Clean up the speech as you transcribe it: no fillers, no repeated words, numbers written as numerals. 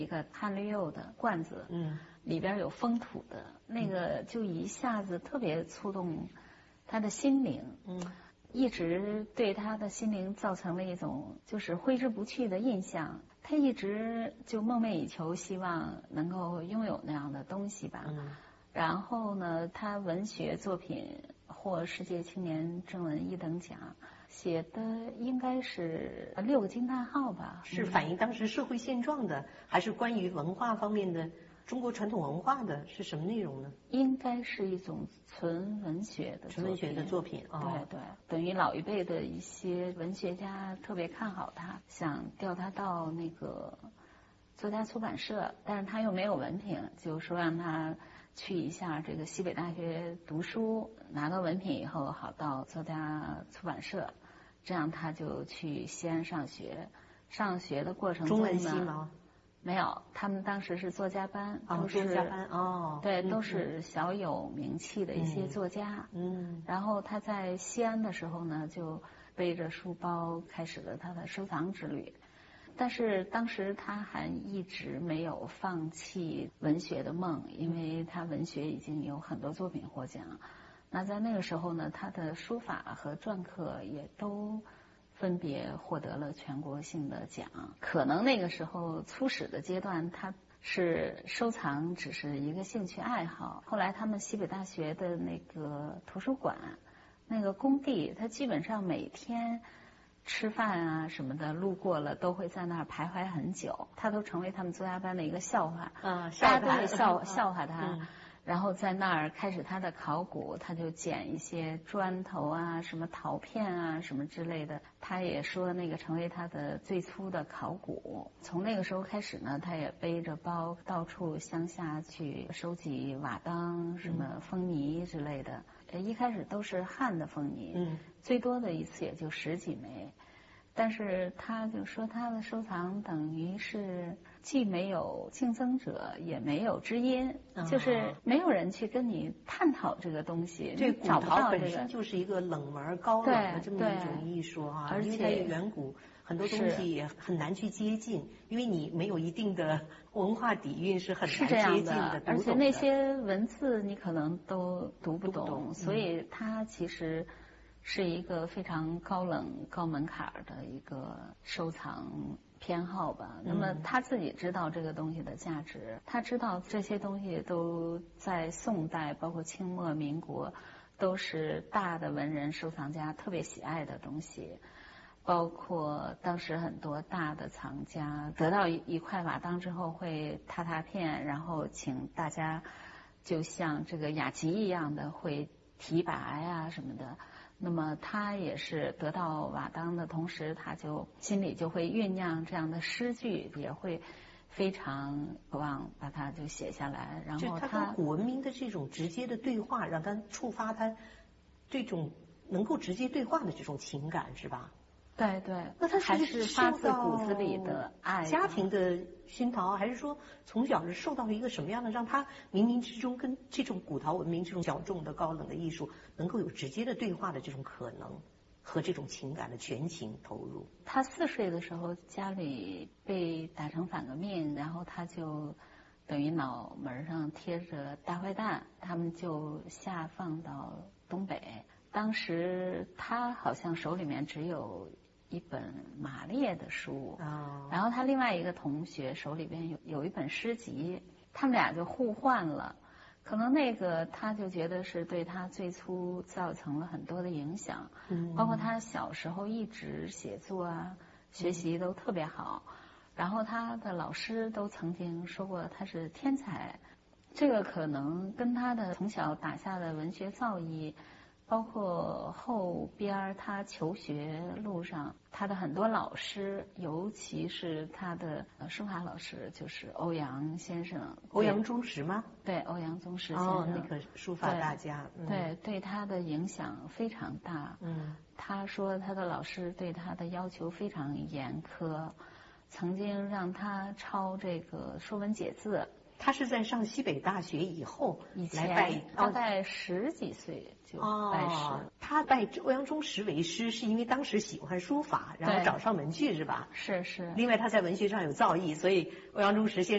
一个汉绿釉的罐子，里边有封土的，那个就一下子特别触动他的心灵，一直对他的心灵造成了一种就是挥之不去的印象。他一直就梦寐以求，希望能够拥有那样的东西吧。然后呢，他文学作品获世界青年征文1等奖，写的应该是6个惊叹号吧。 是反映当时社会现状的，还是关于文化方面的？中国传统文化的是什么内容呢？ 应该是一种纯文学的作品。对对，等于老一辈的一些文学家特别看好他，想调他到那个作家出版社，但是他又没有文凭，就说让他去一下这个西北大学读书，拿到文凭以后好到作家出版社，这样他就去西安上学。上学的过程中呢， 中文系吗？ 没有，他们当时是作家班， 都是作家班对，都是小有名气的一些作家。然后他在西安的时候呢，就背着书包开始了他的收藏之旅。但是当时他还一直没有放弃文学的梦，因为他文学已经有很多作品获奖。那在那个时候呢，他的书法和篆刻也都分别获得了全国性的奖。可能那个时候初始的阶段，他是收藏只是一个兴趣爱好。后来他们西北大学的那个图书馆那个工地，他基本上每天吃饭啊什么的路过了都会在那儿徘徊很久，他都成为他们作家班的一个笑话。大家都会笑话他。然后在那儿开始他的考古，他就捡一些砖头啊、什么陶片啊、什么之类的。他也说那个成为他的最初的考古。从那个时候开始呢，他也背着包到处乡下去收集瓦当、什么风泥之类的。一开始都是汉的风泥，最多的一次也就10几枚。但是他就说他的收藏等于是既没有竞争者也没有知音，就是没有人去跟你探讨这个东西。 对，古陶本身就是一个冷门高冷的这么一种艺术啊， 而且因为它远古很多东西也很难去接近，因为你没有一定的文化底蕴是很难接近的。 而且那些文字你可能都读不懂，所以它其实是一个非常高冷高门槛的一个收藏偏好吧。那么他自己知道这个东西的价值，他知道这些东西都在宋代包括清末民国都是大的文人收藏家特别喜爱的东西。包括当时很多大的藏家得到一块瓦当之后会拓片，然后请大家就像这个雅集一样的会提拔呀什么的。那么他也是得到瓦当的同时，他就心里就会酝酿这样的诗句，也会非常渴望把它就写下来。然后他跟古文明的这种直接的对话，让他触发他这种能够直接对话的这种情感，是吧？ 对对， 那他还是发自骨子里的爱， 家庭的熏陶，还是说从小是受到一个什么样的，让他冥冥之中跟这种古陶文明这种小众的高冷的艺术能够有直接的对话的这种可能和这种情感的全情投入？ 他4岁的时候，家里被打成反革命，然后他就等于脑门上贴着大坏蛋，他们就下放到东北。当时他好像手里面只有一本马列的书，然后他另外一个同学手里边有一本诗集，他们俩就互换了。可能那个他就觉得是对他最初造成了很多的影响，包括他小时候一直写作啊，学习都特别好，然后他的老师都曾经说过他是天才。这个可能跟他的从小打下的文学造诣，包括后边他求学路上他的很多老师，尤其是他的书法老师，就是欧阳先生。 欧阳中石吗？ 对，欧阳中石先生， 那个书法大家。 对他的影响非常大。他说他的老师对他的要求非常严苛，曾经让他抄这个《说文解字》。 他是在上西北大学以后来拜， 大概10几岁就拜师。 他拜欧阳中石为师，是因为当时喜欢书法，然后找上门去，是吧？ 是。 另外他在文学上有造诣，所以欧阳中石先生